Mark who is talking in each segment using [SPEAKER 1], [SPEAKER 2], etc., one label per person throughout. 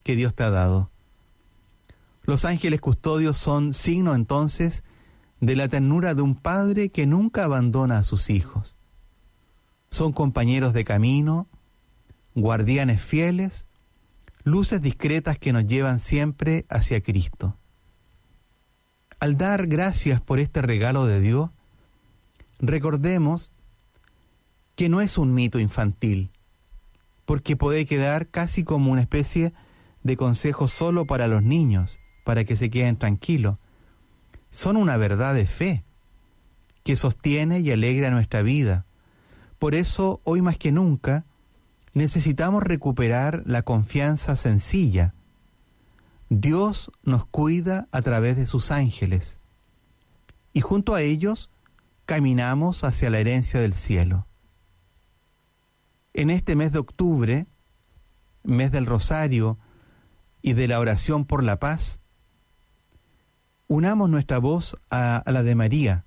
[SPEAKER 1] que Dios te ha dado. Los ángeles custodios son signo entonces de la ternura de un padre que nunca abandona a sus hijos. Son compañeros de camino, guardianes fieles, luces discretas que nos llevan siempre hacia Cristo. Al dar gracias por este regalo de Dios, recordemos que no es un mito infantil, porque puede quedar casi como una especie de consejo solo para los niños, para que se queden tranquilos. Son una verdad de fe que sostiene y alegra nuestra vida. Por eso, hoy más que nunca, necesitamos recuperar la confianza sencilla. Dios nos cuida a través de sus ángeles, y junto a ellos caminamos hacia la herencia del cielo. En este mes de octubre, mes del Rosario y de la oración por la paz, unamos nuestra voz a la de María.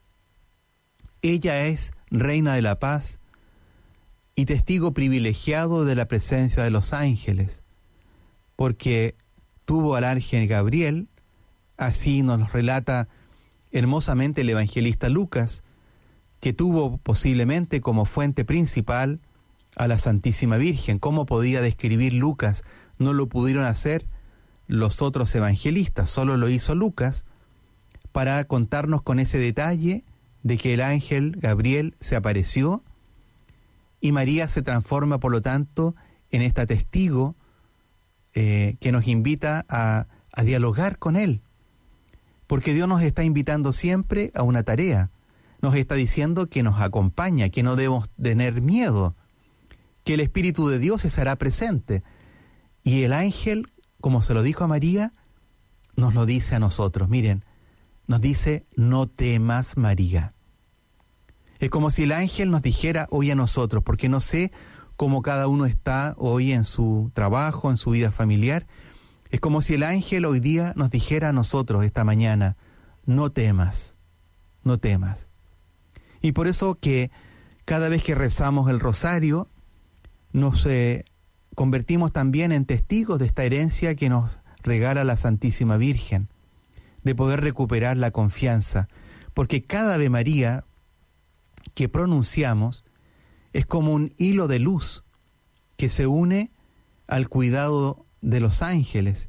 [SPEAKER 1] Ella es Reina de la Paz y testigo privilegiado de la presencia de los ángeles, porque tuvo al ángel Gabriel, así nos relata hermosamente el evangelista Lucas, que tuvo posiblemente como fuente principal a la Santísima Virgen. ¿Cómo podía describir Lucas? No lo pudieron hacer los otros evangelistas, solo lo hizo Lucas, para contarnos con ese detalle de que el ángel Gabriel se apareció y María se transforma, por lo tanto, en esta testigo que nos invita a dialogar con él, porque Dios nos está invitando siempre a una tarea, nos está diciendo que nos acompaña, que no debemos tener miedo, que el Espíritu de Dios se hará presente, y el ángel, como se lo dijo a María, nos lo dice a nosotros. Miren, nos dice: no temas, María. Es como si el ángel nos dijera hoy a nosotros, porque no sé cómo cada uno está hoy en su trabajo, en su vida familiar. Es como si el ángel hoy día nos dijera a nosotros esta mañana: no temas, no temas. Y por eso que cada vez que rezamos el rosario, nos convertimos también en testigos de esta herencia que nos regala la Santísima Virgen, de poder recuperar la confianza, porque cada Ave María que pronunciamos es como un hilo de luz que se une al cuidado de los ángeles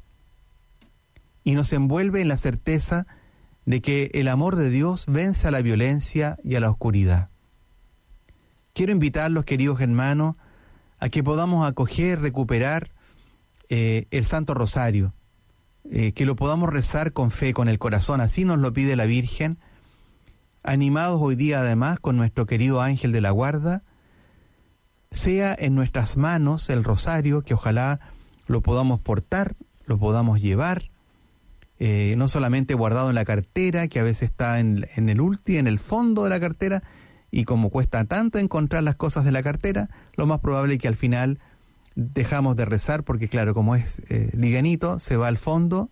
[SPEAKER 1] y nos envuelve en la certeza de que el amor de Dios vence a la violencia y a la oscuridad. Quiero invitarlos, queridos hermanos, a que podamos acoger, recuperar el Santo Rosario, que lo podamos rezar con fe, con el corazón, así nos lo pide la Virgen, animados hoy día además con nuestro querido ángel de la guarda. Sea en nuestras manos el rosario, que ojalá lo podamos portar, lo podamos llevar, no solamente guardado en la cartera, que a veces está en el fondo de la cartera, y como cuesta tanto encontrar las cosas de la cartera, lo más probable es que al final dejamos de rezar, porque claro, como es livianito, se va al fondo,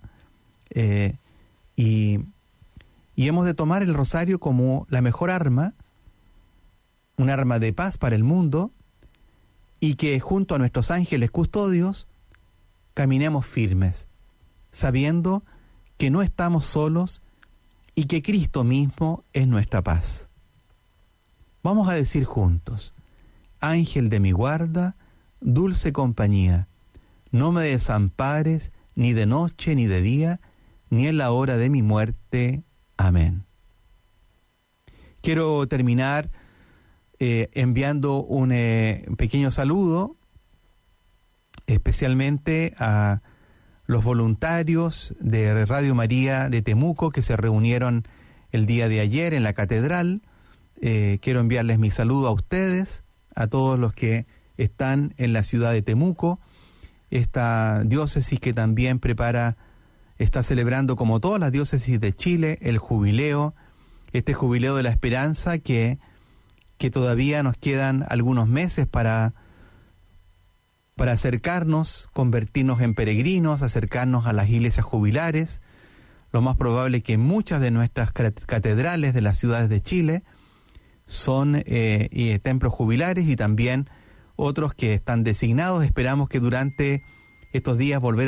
[SPEAKER 1] y hemos de tomar el rosario como la mejor arma, un arma de paz para el mundo, y que junto a nuestros ángeles custodios caminemos firmes, sabiendo que no estamos solos y que Cristo mismo es nuestra paz. Vamos a decir juntos: ángel de mi guarda, dulce compañía, no me desampares ni de noche ni de día, ni en la hora de mi muerte. Amén. Quiero terminar enviando un pequeño saludo, especialmente a los voluntarios de Radio María de Temuco que se reunieron el día de ayer en la catedral. Quiero enviarles mi saludo a ustedes, a todos los que están en la ciudad de Temuco, esta diócesis que también está celebrando, como todas las diócesis de Chile, el jubileo, este jubileo de la esperanza que todavía nos quedan algunos meses para acercarnos, convertirnos en peregrinos, acercarnos a las iglesias jubilares. Lo más probable es que muchas de nuestras catedrales de las ciudades de Chile son templos jubilares, y también otros que están designados. Esperamos que durante estos días volver